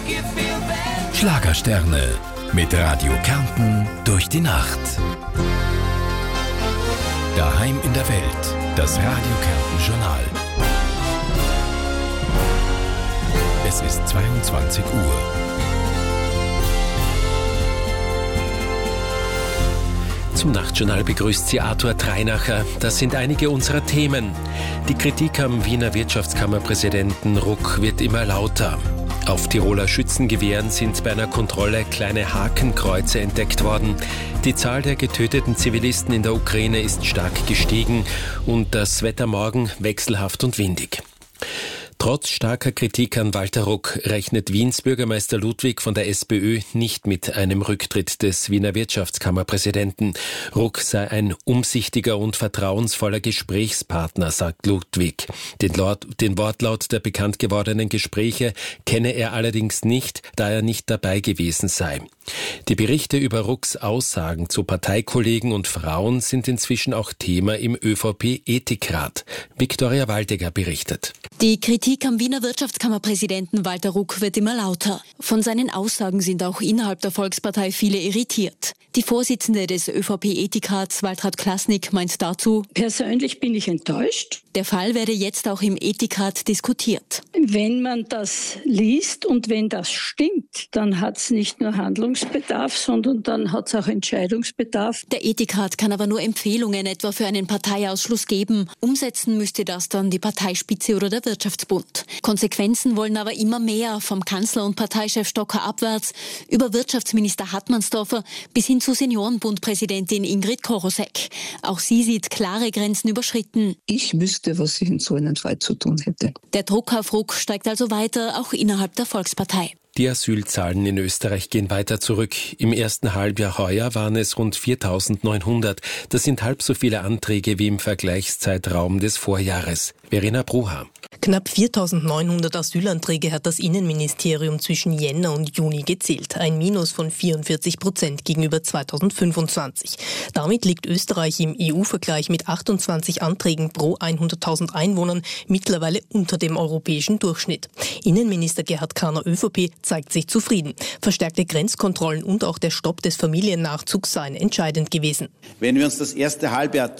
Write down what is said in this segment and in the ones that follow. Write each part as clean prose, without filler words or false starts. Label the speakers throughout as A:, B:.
A: Schlagersterne mit Radio Kärnten durch die Nacht. Daheim in der Welt, das Radio Kärnten Journal. Es ist 22 Uhr.
B: Zum Nachtjournal begrüßt Sie Arthur Treinacher. Das sind einige unserer Themen. Die Kritik am Wiener Wirtschaftskammerpräsidenten Ruck wird immer lauter. Auf Tiroler Schützengewehren sind bei einer Kontrolle kleine Hakenkreuze entdeckt worden. Die Zahl der getöteten Zivilisten in der Ukraine ist stark gestiegen und das Wetter morgen wechselhaft und windig. Trotz starker Kritik an Walter Ruck rechnet Wiens Bürgermeister Ludwig von der SPÖ nicht mit einem Rücktritt des Wiener Wirtschaftskammerpräsidenten. Ruck sei ein umsichtiger und vertrauensvoller Gesprächspartner, sagt Ludwig. Den Wortlaut der bekannt gewordenen Gespräche kenne er allerdings nicht, da er nicht dabei gewesen sei. Die Berichte über Rucks Aussagen zu Parteikollegen und Frauen sind inzwischen auch Thema im ÖVP-Ethikrat. Viktoria Waldecker berichtet.
C: Die Kritik am Wiener Wirtschaftskammerpräsidenten Walter Ruck wird immer lauter. Von seinen Aussagen sind auch innerhalb der Volkspartei viele irritiert. Die Vorsitzende des ÖVP-Ethikrats, Waltraud Klasnick, meint dazu:
D: Persönlich bin ich enttäuscht.
C: Der Fall werde jetzt auch im Ethikrat diskutiert.
D: Wenn man das liest und wenn das stimmt, dann hat es nicht nur Handlungsbedarf, sondern dann hat es auch Entscheidungsbedarf.
C: Der Ethikrat kann aber nur Empfehlungen etwa für einen Parteiausschluss geben. Umsetzen müsste das dann die Parteispitze oder der Wirtschaftsbund. Konsequenzen wollen aber immer mehr, vom Kanzler und Parteichef Stocker abwärts, über Wirtschaftsminister Hartmannsdorfer bis hin zu Seniorenbundpräsidentin Ingrid Korosek. Auch sie sieht klare Grenzen überschritten.
E: Ich wüsste, was ich in so einem Fall zu tun hätte.
C: Der Druck auf Ruck steigt also weiter, auch innerhalb der Volkspartei.
B: Die Asylzahlen in Österreich gehen weiter zurück. Im ersten Halbjahr heuer waren es rund 4.900. Das sind halb so viele Anträge wie im Vergleichszeitraum des Vorjahres. Verena Bruha.
F: Knapp 4.900 Asylanträge hat das Innenministerium zwischen Jänner und Juni gezählt. Ein Minus von 44% gegenüber 2025. Damit liegt Österreich im EU-Vergleich mit 28 Anträgen pro 100.000 Einwohnern mittlerweile unter dem europäischen Durchschnitt. Innenminister Gerhard Karner, ÖVP, zeigt sich zufrieden. Verstärkte Grenzkontrollen und auch der Stopp des Familiennachzugs seien entscheidend gewesen.
G: Wenn wir uns das erste Halbjahr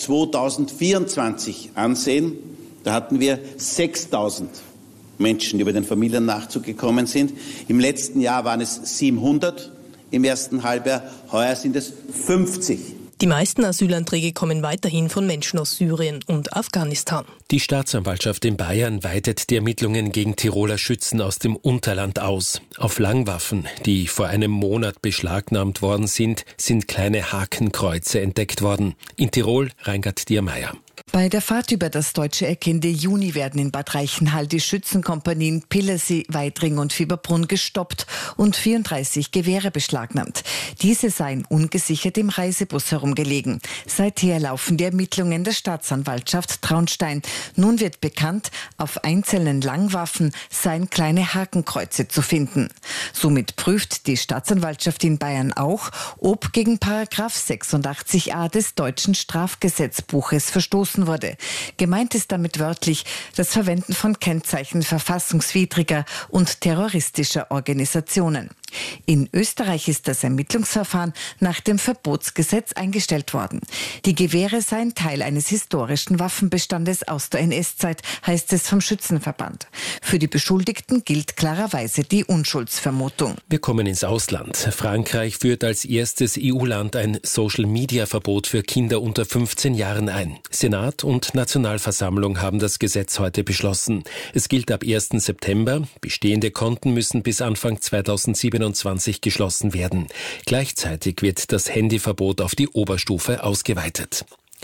G: 2024 ansehen, da hatten wir 6.000 Menschen, die über den Familiennachzug gekommen sind. Im letzten Jahr waren es 700 im ersten Halbjahr, heuer sind es 50.
F: Die meisten Asylanträge kommen weiterhin von Menschen aus Syrien und Afghanistan.
B: Die Staatsanwaltschaft in Bayern weitet die Ermittlungen gegen Tiroler Schützen aus dem Unterland aus. Auf Langwaffen, die vor einem Monat beschlagnahmt worden sind, sind kleine Hakenkreuze entdeckt worden. In Tirol, Reingard Diermeier.
H: Bei der Fahrt über das deutsche Eck Ende Juni werden in Bad Reichenhall die Schützenkompanien Pillersee, Weidring und Fieberbrunn gestoppt und 34 Gewehre beschlagnahmt. Diese seien ungesichert im Reisebus herumgelegen. Seither laufen die Ermittlungen der Staatsanwaltschaft Traunstein. Nun wird bekannt, auf einzelnen Langwaffen seien kleine Hakenkreuze zu finden. Somit prüft die Staatsanwaltschaft in Bayern auch, ob gegen Paragraph 86a des deutschen Strafgesetzbuches verstoßen wurde. Gemeint ist damit wörtlich das Verwenden von Kennzeichen verfassungswidriger und terroristischer Organisationen. In Österreich ist das Ermittlungsverfahren nach dem Verbotsgesetz eingestellt worden. Die Gewehre seien Teil eines historischen Waffenbestandes aus der NS-Zeit, heißt es vom Schützenverband. Für die Beschuldigten gilt klarerweise die Unschuldsvermutung.
B: Wir kommen ins Ausland. Frankreich führt als erstes EU-Land ein Social-Media-Verbot für Kinder unter 15 Jahren ein. Senat und Nationalversammlung haben das Gesetz heute beschlossen. Es gilt ab 1. September. Bestehende Konten müssen bis Anfang 2027 geschlossen werden. Gleichzeitig wird das Handyverbot auf die Oberstufe ausgeweitet.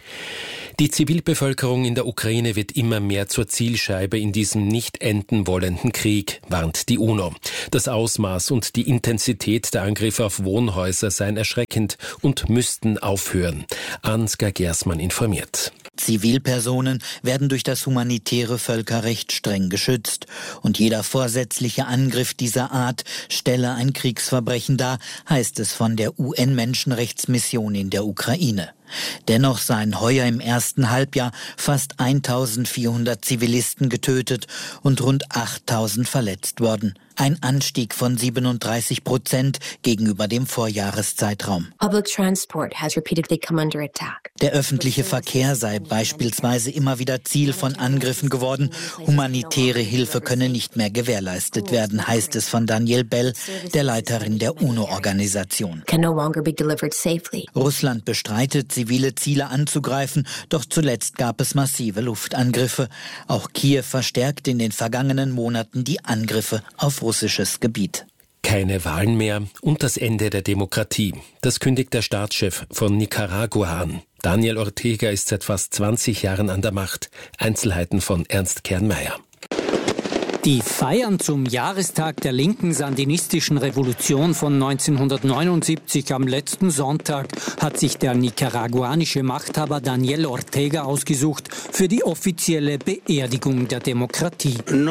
B: Die Zivilbevölkerung in der Ukraine wird immer mehr zur Zielscheibe in diesem nicht enden wollenden Krieg, warnt die UNO. Das Ausmaß und die Intensität der Angriffe auf Wohnhäuser seien erschreckend und müssten aufhören. Ansgar Gersmann informiert.
I: Zivilpersonen werden durch das humanitäre Völkerrecht streng geschützt. Und jeder vorsätzliche Angriff dieser Art stelle ein Kriegsverbrechen dar, heißt es von der UN-Menschenrechtsmission in der Ukraine. Dennoch seien heuer im ersten Halbjahr fast 1400 Zivilisten getötet und rund 8000 verletzt worden. Ein Anstieg von 37% gegenüber dem Vorjahreszeitraum. Der öffentliche Verkehr sei beispielsweise immer wieder Ziel von Angriffen geworden. Humanitäre Hilfe könne nicht mehr gewährleistet werden, heißt es von Danielle Bell, der Leiterin der UNO-Organisation. Russland bestreitet, zivile Ziele anzugreifen, doch zuletzt gab es massive Luftangriffe. Auch Kiew verstärkt in den vergangenen Monaten die Angriffe auf russisches Gebiet.
B: Keine Wahlen mehr und das Ende der Demokratie. Das kündigt der Staatschef von Nicaragua an. Daniel Ortega ist seit fast 20 Jahren an der Macht. Einzelheiten von Ernst Kernmeier.
J: Die Feiern zum Jahrestag der linken sandinistischen Revolution von 1979 am letzten Sonntag hat sich der nicaraguanische Machthaber Daniel Ortega ausgesucht für die offizielle Beerdigung der Demokratie.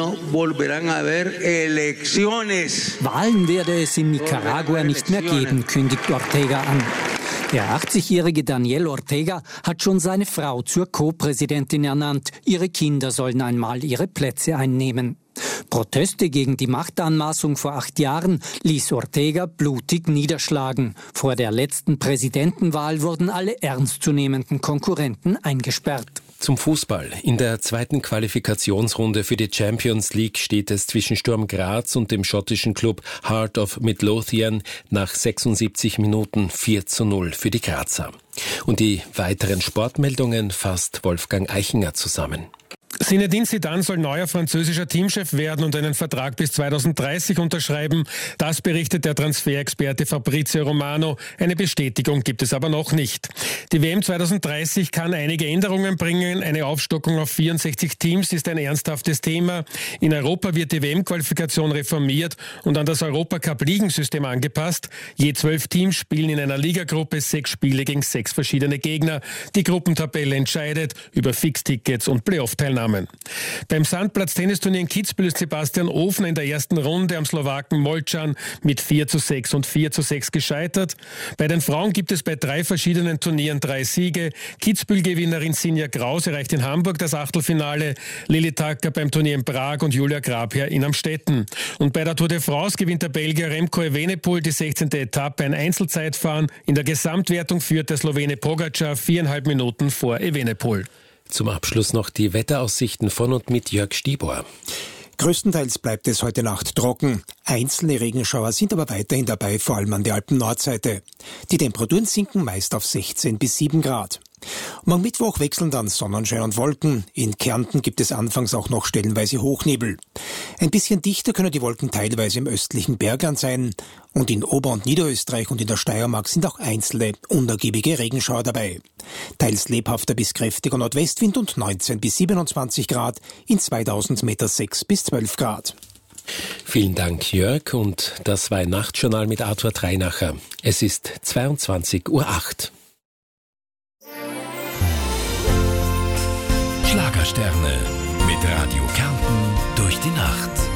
J: Wahlen werde es in Nicaragua nicht mehr geben, kündigt Ortega an. Der 80-jährige Daniel Ortega hat schon seine Frau zur Co-Präsidentin ernannt. Ihre Kinder sollen einmal ihre Plätze einnehmen. Proteste gegen die Machtanmaßung vor 8 Jahren ließ Ortega blutig niederschlagen. Vor der letzten Präsidentenwahl wurden alle ernstzunehmenden Konkurrenten eingesperrt.
B: Zum Fußball. In der zweiten Qualifikationsrunde für die Champions League steht es zwischen Sturm Graz und dem schottischen Club Heart of Midlothian nach 76 Minuten 4:0 für die Grazer. Und die weiteren Sportmeldungen fasst Wolfgang Eichinger zusammen.
K: Zinedine Zidane soll neuer französischer Teamchef werden und einen Vertrag bis 2030 unterschreiben. Das berichtet der Transferexperte Fabrizio Romano. Eine Bestätigung gibt es aber noch nicht. Die WM 2030 kann einige Änderungen bringen. Eine Aufstockung auf 64 Teams ist ein ernsthaftes Thema. In Europa wird die WM-Qualifikation reformiert und an das Europacup-Ligensystem angepasst. Je 12 Teams spielen in einer Ligagruppe 6 Spiele gegen 6 verschiedene Gegner. Die Gruppentabelle entscheidet über Fixtickets und Playoff-Teilnahme. Beim Sandplatz-Tennisturnier in Kitzbühel ist Sebastian Ofner in der ersten Runde am Slowaken Molcan mit 4:6 und 4:6 gescheitert. Bei den Frauen gibt es bei 3 verschiedenen Turnieren 3 Siege. Kitzbühel-Gewinnerin Sinja Kraus erreicht in Hamburg das Achtelfinale, Lilly Tacker beim Turnier in Prag und Julia Grabherr in Amstetten. Und bei der Tour de France gewinnt der Belgier Remco Evenepoel die 16. Etappe, ein Einzelzeitfahren. In der Gesamtwertung führt der Slowene Pogacar 4,5 Minuten vor Evenepoel.
B: Zum Abschluss noch die Wetteraussichten von und mit Jörg Stibor.
L: Größtenteils bleibt es heute Nacht trocken. Einzelne Regenschauer sind aber weiterhin dabei, vor allem an der Alpen-Nordseite. Die Temperaturen sinken meist auf 16 bis 7 Grad. Morgen Mittwoch wechseln dann Sonnenschein und Wolken. In Kärnten gibt es anfangs auch noch stellenweise Hochnebel. Ein bisschen dichter können die Wolken teilweise im östlichen Bergland sein. Und in Ober- und Niederösterreich und in der Steiermark sind auch einzelne unergiebige Regenschauer dabei. Teils lebhafter bis kräftiger Nordwestwind und 19 bis 27 Grad, in 2000 Meter 6 bis 12 Grad.
B: Vielen Dank, Jörg. Und das war ein Nachtjournal mit Arthur Treinacher. Es ist 22:08 Uhr.
A: Schlagersterne mit Radio Kärnten durch die Nacht.